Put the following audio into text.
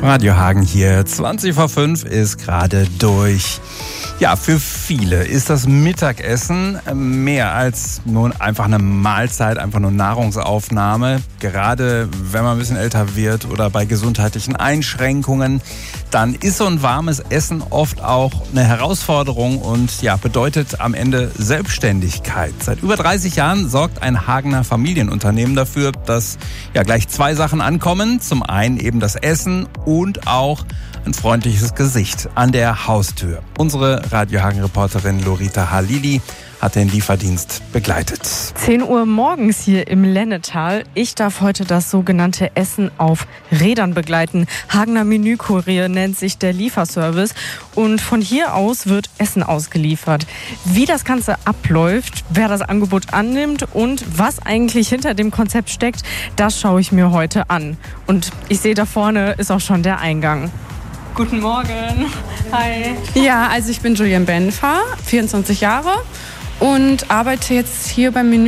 Radio Hagen hier, 20 vor 5 ist gerade durch. Ja, für viele ist das Mittagessen mehr als nur einfach eine Mahlzeit, einfach nur Nahrungsaufnahme. Gerade wenn man ein bisschen älter wird oder bei gesundheitlichen Einschränkungen, dann ist so ein warmes Essen oft auch eine Herausforderung und ja, bedeutet am Ende Selbstständigkeit. Seit über 30 Jahren sorgt ein Hagener Familienunternehmen dafür, dass ja gleich zwei Sachen ankommen. Zum einen eben das Essen und auch ein freundliches Gesicht an der Haustür. Unsere Radio Hagen-Reporterin Lorita Halili hat den Lieferdienst begleitet. 10 Uhr morgens hier im Lennetal. Ich darf heute das sogenannte Essen auf Rädern begleiten. Hagener Menükurier nennt sich der Lieferservice. Und von hier aus wird Essen ausgeliefert. Wie das Ganze abläuft, wer das Angebot annimmt und was eigentlich hinter dem Konzept steckt, das schaue ich mir heute an. Und ich sehe, da vorne ist auch schon der Eingang. Guten Morgen. Hi. Ja, also ich bin Julian Benfer, 24 Jahre und arbeite jetzt hier beim Menü